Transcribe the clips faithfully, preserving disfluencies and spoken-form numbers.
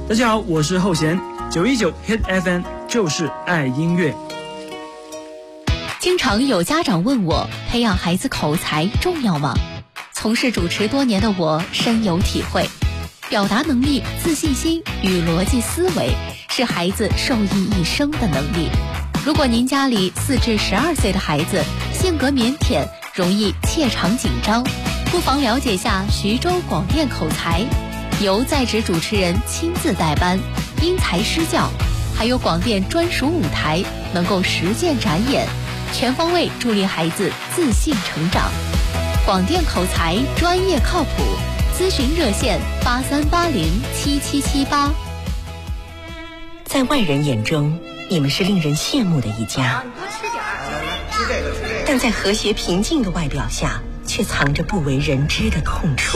大家好，我是后弦，九一九 Hit F M 就是爱音乐。 经常有家长问我，培养孩子口才重要吗？从事主持多年的我深有体会，表达能力、自信心与逻辑思维是孩子受益一生的能力。如果您家里四至十二岁的孩子性格腼腆，容易怯场紧张，不妨了解下徐州广电口才，由在职主持人亲自带班，因材施教，还有广电专属舞台，能够实践展演，全方位助力孩子自信成长。广电口才专业靠谱，咨询热线八三八零七七七八。 在外人眼中，你们是令人羡慕的一家，但在和谐平静的外表下，却藏着不为人知的痛楚。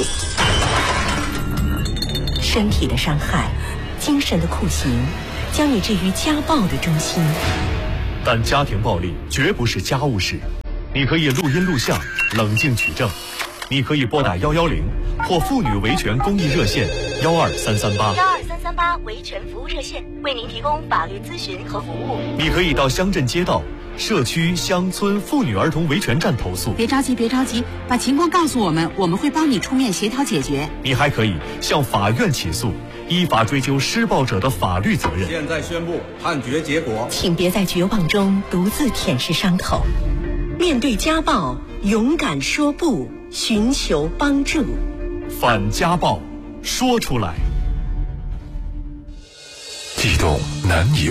身体的伤害，精神的酷刑，将你置于家暴的中心。 但家庭暴力绝不是家务事，你可以录音录像，冷静取证。你可以拨打幺幺零或妇女维权公益热线幺二三三八。 幺二三三八维权服务热线为您提供法律咨询和服务。 你可以到乡镇街道、社区、乡村妇女儿童维权站投诉。 别着急，别着急，把情况告诉我们，我们会帮你出面协调解决。 你还可以向法院起诉，依法追究施暴者的法律责任。 现在宣布判决结果， 请别在绝望中独自舔舐伤口，面对家暴，勇敢说不，寻求帮助。 反家暴，说出来。 悸动难以